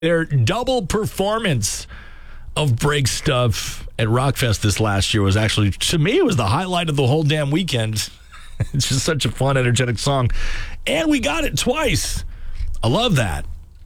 Their double performance of Break Stuff at Rockfest this last year was actually, to me, it was the highlight of the whole damn weekend. It's just such a fun, energetic song. And we got it twice. I love that.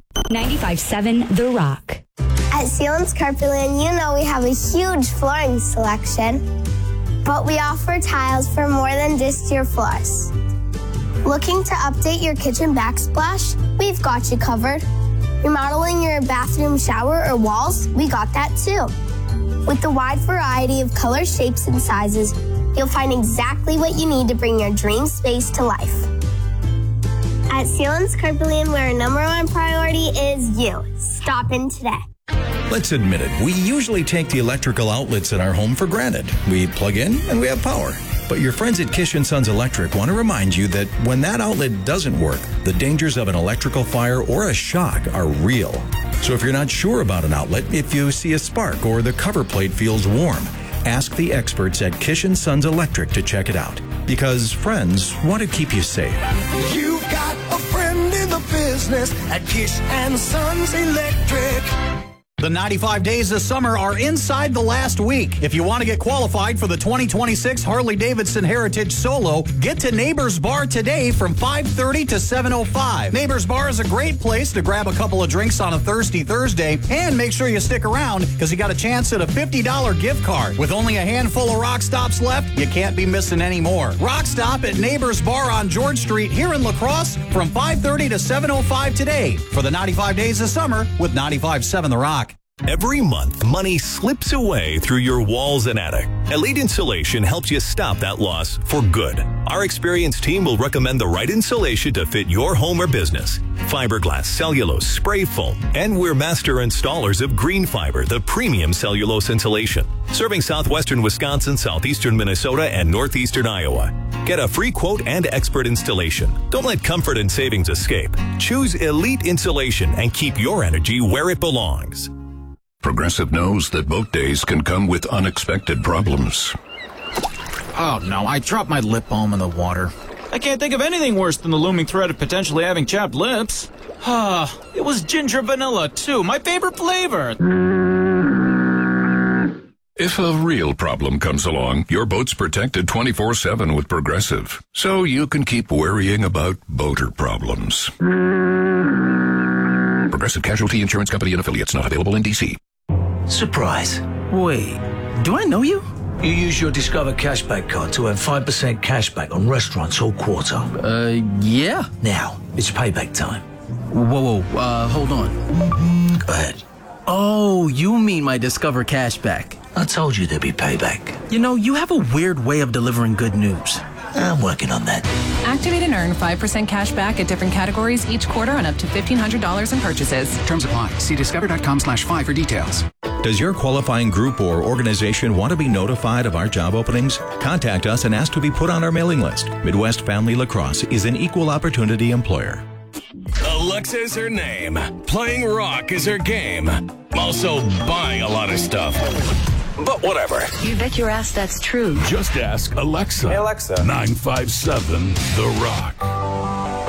95.7 The Rock. At Sealands Carpetland, you know we have a huge flooring selection, but we offer tiles for more than just your floors. Looking to update your kitchen backsplash? We've got you covered. Remodeling your bathroom shower or walls? We got that too. With the wide variety of colors, shapes, and sizes, you'll find exactly what you need to bring your dream space to life. At Sealands Carpetland, where our number one priority is you. Stop in today. Let's admit it, we usually take the electrical outlets in our home for granted. We plug in and we have power. But your friends at Kish & Sons Electric want to remind you that when that outlet doesn't work, the dangers of an electrical fire or a shock are real. So if you're not sure about an outlet, if you see a spark or the cover plate feels warm, ask the experts at Kish & Sons Electric to check it out. Because friends want to keep you safe. You've got a friend in the business at Kish & Sons Electric. The 95 days of summer are inside the last week. If you want to get qualified for the 2026 Harley-Davidson Heritage Solo, get to Neighbors Bar today from 5:30 to 7:05. Neighbors Bar is a great place to grab a couple of drinks on a thirsty Thursday, and make sure you stick around because you got a chance at a $50 gift card. With only a handful of Rock Stops left, you can't be missing any more. Rock Stop at Neighbors Bar on George Street here in La Crosse from 5:30 to 7:05 today for the 95 days of summer with 95.7 The Rock. Every month, money slips away through your walls and attic. Elite Insulation helps you stop that loss for good. Our experienced team will recommend the right insulation to fit your home or business. Fiberglass, cellulose, spray foam, and we're master installers of Green Fiber, the premium cellulose insulation. Serving southwestern Wisconsin, southeastern Minnesota, and northeastern Iowa. Get a free quote and expert installation. Don't let comfort and savings escape. Choose Elite Insulation and keep your energy where it belongs. Progressive knows that boat days can come with unexpected problems. Oh no, I dropped my lip balm in the water. I can't think of anything worse than the looming threat of potentially having chapped lips. It was ginger vanilla too, my favorite flavor. If a real problem comes along, your boat's protected 24/7 with Progressive, so you can keep worrying about boater problems. Progressive Casualty Insurance Company and Affiliates, not available in D.C. Surprise. Wait, do I know you? You use your Discover Cashback card to earn 5% cashback on restaurants all quarter. Yeah. Now, it's payback time. Whoa, hold on. Go ahead. Oh, you mean my Discover Cashback. I told you there'd be payback. You know, you have a weird way of delivering good news. I'm working on that. Activate and earn 5% cash back at different categories each quarter on up to $1,500 in purchases. Terms apply. See discover.com/5 for details. Does your qualifying group or organization want to be notified of our job openings? Contact us and ask to be put on our mailing list. Midwest Family Lacrosse is an equal opportunity employer. Alexa is her name. Playing rock is her game. Also buying a lot of stuff. But whatever. You bet your ass that's true. Just ask Alexa. Hey, Alexa. 957 The Rock.